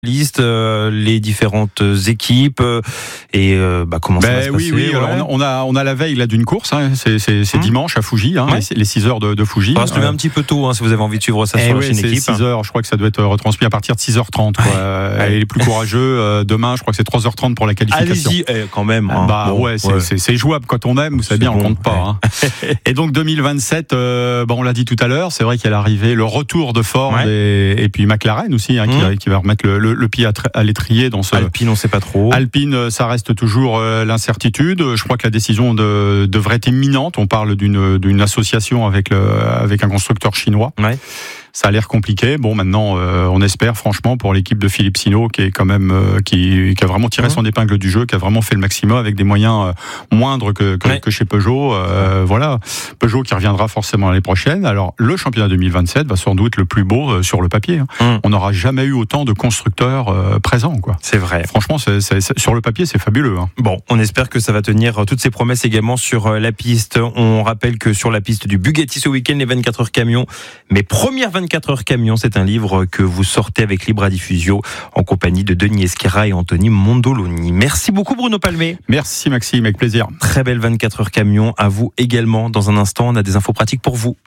liste les différentes équipes et comment ça va se passer. Oui. Alors, on a la veille là d'une course, hein. C'est dimanche à Fougy, hein, les 6 heures de Fougy. On va se lever un petit peu tôt, hein, si vous avez envie de suivre ça sur la chaîne équipe. 6 heures, je crois que ça doit être retransmis à partir de 6h30. Et les plus courageux, demain, je crois que c'est 3h30 pour la qualification. Allez-y, quand même. Hein. C'est jouable quand on aime, vous savez bien, on compte pas. Hein. Et donc 2027, on l'a dit tout à l'heure, c'est vrai qu'il y a l'arrivée, le retour de Ford et puis McLaren aussi, hein, qui va remettre le pied à l'étrier dans ce. Alpine, on sait pas trop. Alpine, ça reste toujours l'incertitude. Je crois que la décision devrait être imminente. On parle d'une association avec un constructeur chinois. Ouais. Ça a l'air compliqué. Bon, maintenant, on espère, franchement, pour l'équipe de Philippe Sino, qui est quand même, qui a vraiment tiré son épingle du jeu, qui a vraiment fait le maximum avec des moyens moindres que chez Peugeot. Voilà. Peugeot qui reviendra forcément l'année prochaine. Alors, le championnat 2027 va sans doute être le plus beau sur le papier. On n'aura jamais eu autant de constructeurs présents, quoi. C'est vrai. Franchement, sur le papier, c'est fabuleux. Hein. Bon, on espère que ça va tenir toutes ces promesses également sur la piste. On rappelle que sur la piste du Bugatti ce week-end, les 24 heures camions, mes premières 24 heures camions, c'est un livre que vous sortez avec Libra Diffusio en compagnie de Denis Esquera et Anthony Mondoloni. Merci beaucoup Bruno Palmé. Merci Maxime, avec plaisir. Très belle 24 heures camions à vous également. Dans un instant, on a des infos pratiques pour vous.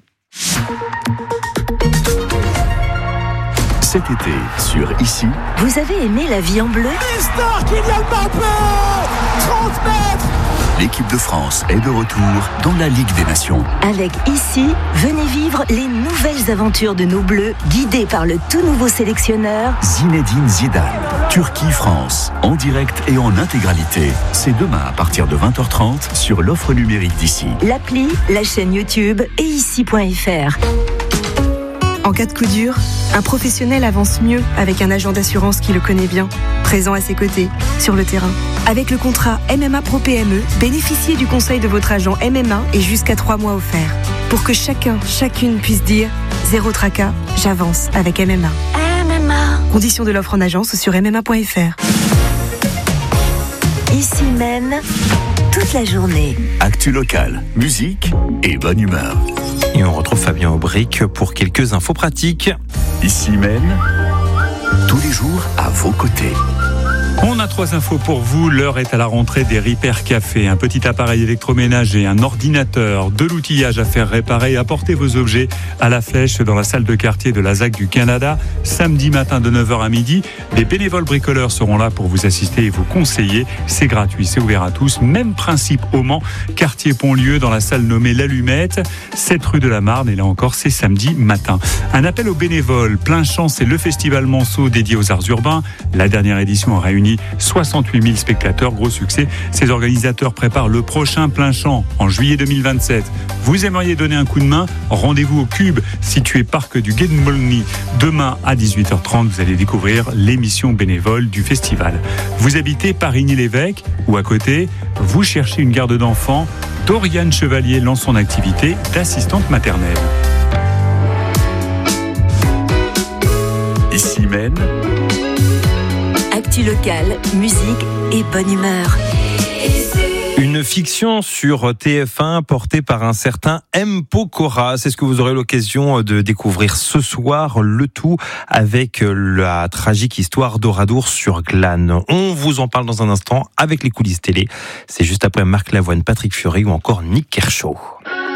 Cet été, sur Ici. Vous avez aimé la vie en bleu ? Mister Kylian Mbappé, 30 mètres. L'équipe de France est de retour dans la Ligue des Nations. Avec Ici, venez vivre les nouvelles aventures de nos Bleus, guidés par le tout nouveau sélectionneur Zinedine Zidane. Turquie-France, en direct et en intégralité. C'est demain à partir de 20h30 sur l'offre numérique d'Ici. L'appli, la chaîne YouTube et ici.fr. En cas de coup dur, un professionnel avance mieux avec un agent d'assurance qui le connaît bien, présent à ses côtés, sur le terrain. Avec le contrat MMA Pro PME, bénéficiez du conseil de votre agent MMA et jusqu'à 3 mois offerts. Pour que chacune puisse dire « Zéro tracas, j'avance avec MMA ». MMA. Conditions de l'offre en agence sur MMA.fr. Ici mène toute la journée. Actu locale, musique et bonne humeur. Et on retrouve Fabien Aubric pour quelques infos pratiques. Ici mène tous les jours à vos côtés. On a 3 infos pour vous. L'heure est à la rentrée des Repair Café. Un petit appareil électroménager, un ordinateur, de l'outillage à faire réparer. Apportez vos objets à la Flèche dans la salle de quartier de la ZAC du Canada. Samedi matin de 9h à midi. Les bénévoles bricoleurs seront là pour vous assister et vous conseiller. C'est gratuit, c'est ouvert à tous. Même principe au Mans, quartier Pontlieu, dans la salle nommée l'Allumette, 7 rue de la Marne. Et là encore, c'est samedi matin. Un appel aux bénévoles. Plein champ, c'est le festival Manceau dédié aux arts urbains. La dernière édition a réuni 68 000 spectateurs, gros succès. Ces organisateurs préparent le prochain plein champ en juillet 2027. Vous aimeriez donner un coup de main ? Rendez-vous au Cube, situé parc du Gué de Molny. Demain à 18h30, vous allez découvrir l'émission bénévole du festival. Vous habitez Parigny-l'Évêque ou à côté, vous cherchez une garde d'enfants. Doriane Chevalier lance son activité d'assistante maternelle. Ici mène actu locale, musique et bonne humeur. Une fiction sur TF1 portée par un certain M. Pokora. C'est ce que vous aurez l'occasion de découvrir ce soir, le tout avec la tragique histoire d'Oradour sur Glane. On vous en parle dans un instant avec les coulisses télé. C'est juste après Marc Lavoine, Patrick Fiori ou encore Nick Kershaw.